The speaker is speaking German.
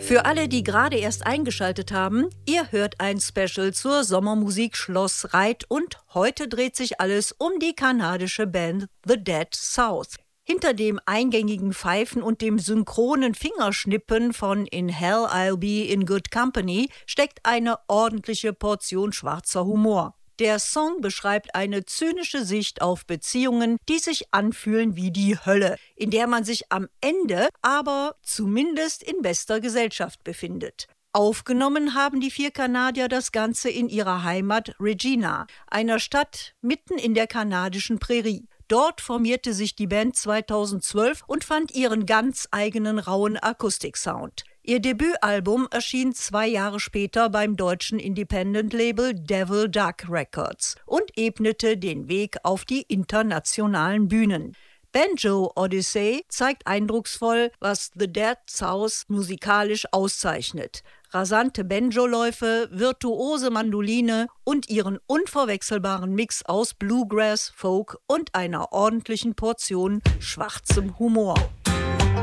Für alle, die gerade erst eingeschaltet haben, ihr hört ein Special zur Sommermusik Schloss Reit und heute dreht sich alles um die kanadische Band The Dead South. Hinter dem eingängigen Pfeifen und dem synchronen Fingerschnippen von In Hell I'll Be in Good Company steckt eine ordentliche Portion schwarzer Humor. Der Song beschreibt eine zynische Sicht auf Beziehungen, die sich anfühlen wie die Hölle, in der man sich am Ende aber zumindest in bester Gesellschaft befindet. Aufgenommen haben die 4 Kanadier das Ganze in ihrer Heimat Regina, einer Stadt mitten in der kanadischen Prärie. Dort formierte sich die Band 2012 und fand ihren ganz eigenen rauen Akustiksound. Ihr Debütalbum erschien 2 Jahre später beim deutschen Independent-Label Devil Duck Records und ebnete den Weg auf die internationalen Bühnen. Banjo Odyssey zeigt eindrucksvoll, was The Dead South musikalisch auszeichnet. Rasante Banjoläufe, virtuose Mandoline und ihren unverwechselbaren Mix aus Bluegrass, Folk und einer ordentlichen Portion schwarzem Humor.